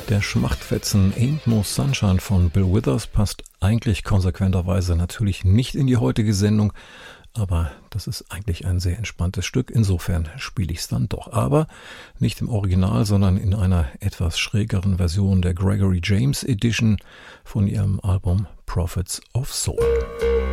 Der Schmachtfetzen Ain't No Sunshine von Bill Withers passt eigentlich konsequenterweise natürlich nicht in die heutige Sendung, aber das ist eigentlich ein sehr entspanntes Stück, insofern spiele ich es dann doch. Aber nicht im Original, sondern in einer etwas schrägeren Version der Gregory James Edition von ihrem Album Prophets of Soul.